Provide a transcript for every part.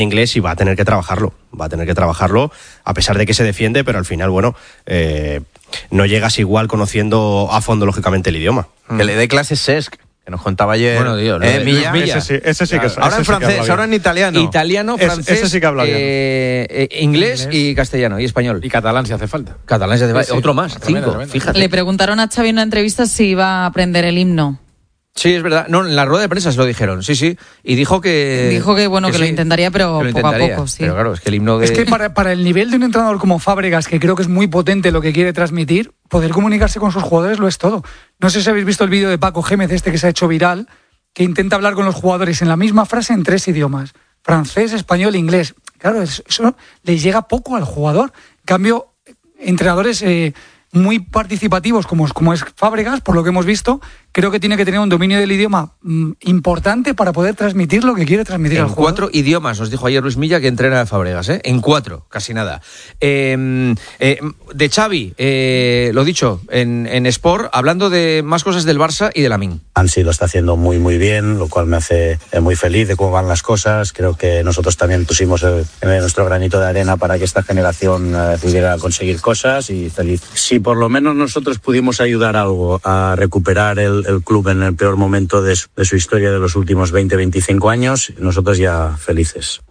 inglés y va a tener que trabajarlo, a pesar de que se defiende, pero al final, bueno, no llegas igual conociendo a fondo, lógicamente, el idioma. Que le dé clases SESC, que nos contaba ayer. Bueno, tío, Milla. Ese sí que es. Ahora en francés, ahora en italiano. Italiano, francés, ese sí que habla bien. inglés y castellano y español. Y catalán si hace falta. Catalán si hace falta. Sí, otro más, tremendo, 5, fíjate. Le preguntaron a Xavi en una entrevista si iba a aprender el himno. Sí, es verdad. No, en la rueda de prensa se lo dijeron, sí. Y dijo que bueno, que sí, lo intentaría, pero que lo poco intentaría. a poco, sí. Pero claro, es que el himno de... Es que para el nivel de un entrenador como Fábregas, que creo que es muy potente lo que quiere transmitir, poder comunicarse con sus jugadores lo es todo. No sé si habéis visto el vídeo de Paco Gémez, que se ha hecho viral, que intenta hablar con los jugadores en la misma frase en 3 idiomas. Francés, español, inglés. Claro, eso le llega poco al jugador. En cambio, entrenadores muy participativos como es Fábregas, por lo que hemos visto, creo que tiene que tener un dominio del idioma importante para poder transmitir lo que quiere transmitir al jugador. En 4 idiomas, nos dijo ayer Luis Milla que entrena a Fábregas, en 4, casi nada. De Xavi, lo dicho, en Sport, hablando de más cosas del Barça y de Lamine. Ansi lo está haciendo muy muy bien, lo cual me hace muy feliz de cómo van las cosas. Creo que nosotros también pusimos nuestro granito de arena para que esta generación pudiera conseguir cosas, y feliz. Si por lo menos nosotros pudimos ayudar algo a recuperar el club en el peor momento de su historia de los últimos 20-25 años, nosotros ya felices.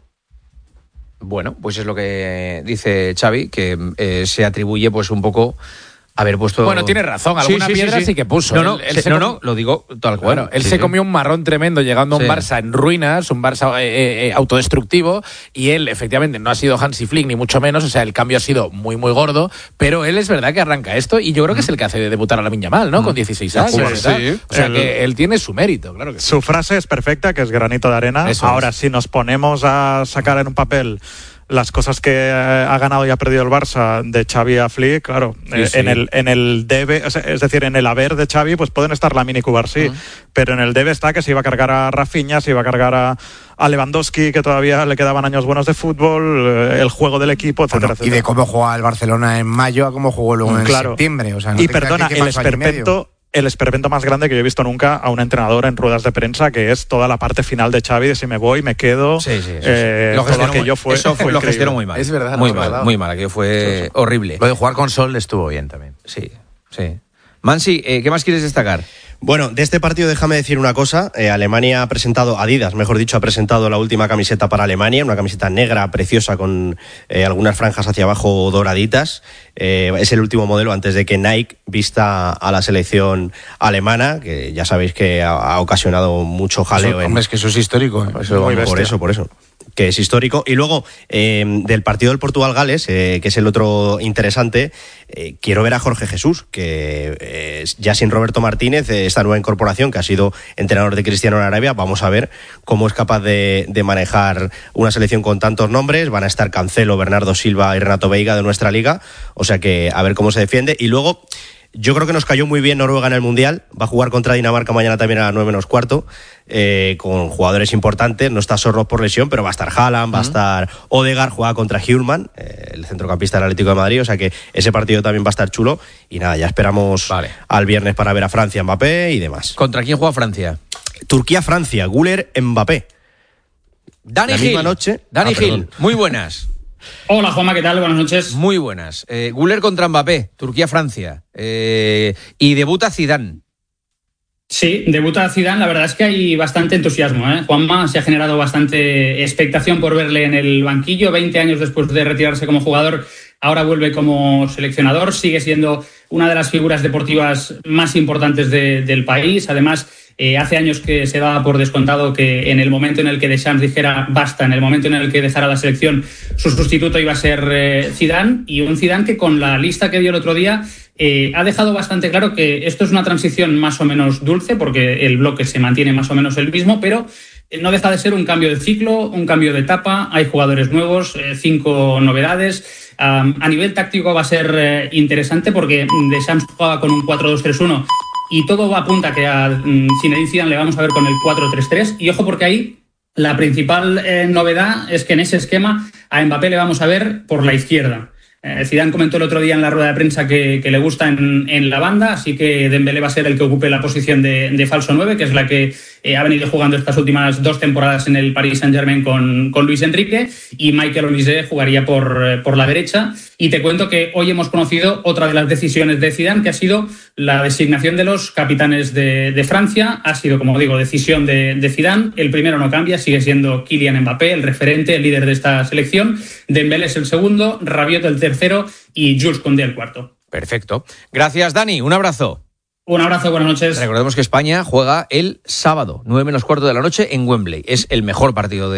Bueno, pues es lo que dice Xavi, que se atribuye pues un poco haber puesto... Bueno, tiene razón, alguna piedra sí que puso. No, lo digo tal cual. Bueno, él se comió un marrón tremendo llegando a un Barça en ruinas, un Barça autodestructivo, y él efectivamente no ha sido Hansi Flick ni mucho menos, o sea, el cambio ha sido muy muy gordo, pero él es verdad que arranca esto, y yo creo que es el que hace de debutar a Lamine Yamal, ¿no? Con 16 años. Sí. O sea, que él tiene su mérito, claro que sí. Su frase es perfecta, que es granito de arena. Eso Ahora, es. si nos ponemos a sacar en un papel las cosas que ha ganado y ha perdido el Barça de Xavi a Flick, claro, Sí. en el debe, es decir, en el haber de Xavi, pues pueden estar Lamine y Cubarsí, pero en el debe está que se iba a cargar a Rafinha, se iba a cargar a Lewandowski, que todavía le quedaban años buenos de fútbol, el juego del equipo, etcétera, etcétera. Y de cómo juega el Barcelona en mayo a cómo jugó luego en septiembre. O sea, no y te creas perdona, que el pasó año y medio. esperpento más grande que yo he visto nunca a un entrenador en ruedas de prensa, que es toda la parte final de Xavi, de si me voy, me quedo. Sí. Todo aquello fue lo gestionó muy mal. Es verdad. Muy mal, aquello fue horrible. Lo de jugar con Sol estuvo bien también. Sí. Mansi, ¿qué más quieres destacar? Bueno, de este partido déjame decir una cosa. Alemania ha presentado, Adidas, mejor dicho, ha presentado la última camiseta para Alemania, una camiseta negra preciosa con algunas franjas hacia abajo doraditas. Es el último modelo antes de que Nike vista a la selección alemana, que ya sabéis que ha ocasionado mucho jaleo. Hombre, es que eso es histórico. Por eso. Que es histórico. Y luego, del partido del Portugal-Gales, que es el otro interesante, quiero ver a Jorge Jesús, que ya sin Roberto Martínez, esta nueva incorporación, que ha sido entrenador de Cristiano en Arabia, vamos a ver cómo es capaz de manejar una selección con tantos nombres. Van a estar Cancelo, Bernardo Silva y Renato Veiga de nuestra liga, o sea que a ver cómo se defiende. Y luego, yo creo que nos cayó muy bien Noruega en el Mundial. Va a jugar contra Dinamarca mañana también a las 9:15, con jugadores importantes. No está Sorloth por lesión, pero va a estar Haaland, va a estar Odegaard, juega contra Hjulman, el centrocampista del Atlético de Madrid, o sea que ese partido también va a estar chulo. Y nada, ya esperamos al viernes para ver a Francia, Mbappé y demás. ¿Contra quién juega Francia? Turquía-Francia, Güler, Mbappé. Dani Gil, muy buenas. Hola Juanma, ¿qué tal? Buenas noches. Muy buenas. Güler contra Mbappé, Turquía-Francia. Y debuta Zidane. Sí, debuta Zidane. La verdad es que hay bastante entusiasmo, Juanma, se ha generado bastante expectación por verle en el banquillo. 20 años después de retirarse como jugador, ahora vuelve como seleccionador. Sigue siendo una de las figuras deportivas más importantes del país. Además, hace años que se daba por descontado que en el momento en el que Deschamps dijera basta, en el momento en el que dejara la selección, su sustituto iba a ser Zidane, y un Zidane que con la lista que dio el otro día ha dejado bastante claro que esto es una transición más o menos dulce, porque el bloque se mantiene más o menos el mismo, pero no deja de ser un cambio de ciclo, un cambio de etapa. Hay jugadores nuevos, 5 novedades. A nivel táctico va a ser interesante, porque Deschamps juega con un 4-2-3-1 y todo apunta a que a Zinedine Zidane le vamos a ver con el 4-3-3. Y ojo, porque ahí la principal novedad es que en ese esquema a Mbappé le vamos a ver por la izquierda. Zidane comentó el otro día en la rueda de prensa que le gusta en la banda, así que Dembélé va a ser el que ocupe la posición de falso 9, que es la que ha venido jugando estas últimas 2 temporadas en el Paris Saint-Germain con Luis Enrique, y Michael Olise jugaría por la derecha. Y te cuento que hoy hemos conocido otra de las decisiones de Zidane, que ha sido la designación de los capitanes de Francia. Ha sido, como digo, decisión de Zidane. El primero no cambia, sigue siendo Kylian Mbappé, el referente, el líder de esta selección. Dembélé es el segundo, Rabiot el tercero y Jules Koundé el cuarto. Perfecto. Gracias, Dani. Un abrazo. Un abrazo, buenas noches. Recordemos que España juega el sábado, 9:15 de la noche, en Wembley. Es el mejor partido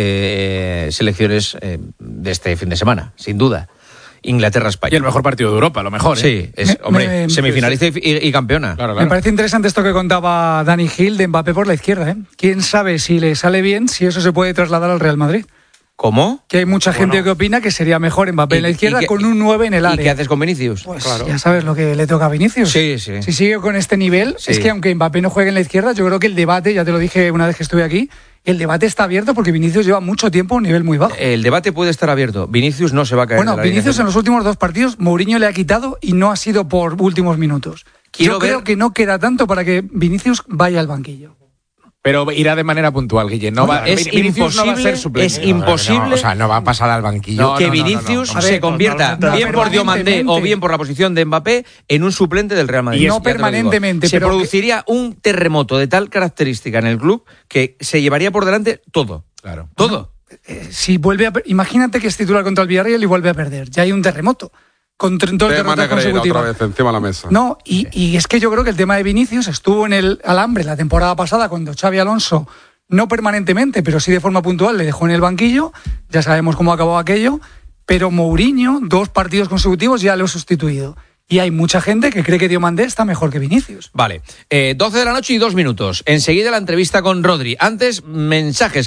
de selecciones de este fin de semana, sin duda. Inglaterra-España. Y el mejor partido de Europa, lo mejor. Sí, es, semifinalista y campeona. Claro. Me parece interesante esto que contaba Dani Gil de Mbappé por la izquierda, ¿eh? ¿Quién sabe si le sale bien, si eso se puede trasladar al Real Madrid? ¿Cómo? Que hay mucha gente que opina que sería mejor Mbappé en la izquierda con un 9 en el área. ¿Y qué haces con Vinicius? Pues ya sabes lo que le toca a Vinicius. Sí. Si sigue con este nivel, Sí. es que aunque Mbappé no juegue en la izquierda, yo creo que el debate, ya te lo dije una vez que estuve aquí, el debate está abierto porque Vinicius lleva mucho tiempo a un nivel muy bajo. El debate puede estar abierto. Vinicius no se va a caer. Bueno, Vinicius en los últimos 2 partidos, Mourinho le ha quitado y no ha sido por últimos minutos. Yo creo que no queda tanto para que Vinicius vaya al banquillo. Pero irá de manera puntual, Guillén. Vinicius no va a ser suplente. Es imposible. O sea, no va a pasar al banquillo. Que Vinicius se convierta, bien por Diomandé o bien por la posición de Mbappé, en un suplente del Real Madrid. Y no permanentemente. Se produciría un terremoto de tal característica en el club que se llevaría por delante todo. Claro. Todo. Si vuelve imagínate que es titular contra el Villarreal y vuelve a perder. Ya hay un terremoto. Con 32 derrotas consecutivas. Otra vez encima de la mesa. No, y es que yo creo que el tema de Vinicius estuvo en el alambre la temporada pasada cuando Xabi Alonso, no permanentemente, pero sí de forma puntual, le dejó en el banquillo. Ya sabemos cómo acabó aquello. Pero Mourinho, 2 partidos consecutivos, ya lo ha sustituido. Y hay mucha gente que cree que Diomandé está mejor que Vinicius. Vale, 12 de la noche y 2 minutos. Enseguida la entrevista con Rodri. Antes, mensajes.